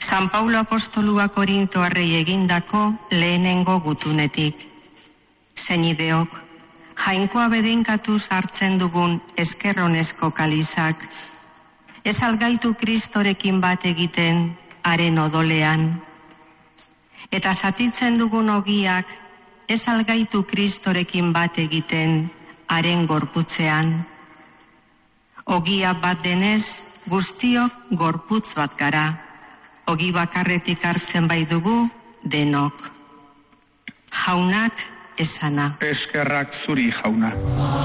San Paulo apostolua Korintoarrei egindako lehenengo gutunetik. Senideok, jainkoa bedeinkatuz hartzen dugun eskerronezko kalizak, ez algaitu Kristorekin bat egiten haren odolean. Eta zatitzen dugun ogiak, ez algaitu Kristorekin bat egiten haren gorputzean. Ogia bat denez, guztiok gorputz bat gara. Ogi bakarretik hartzen bai dugu denok. Jaunak esana. Eskerrak zuri, jauna.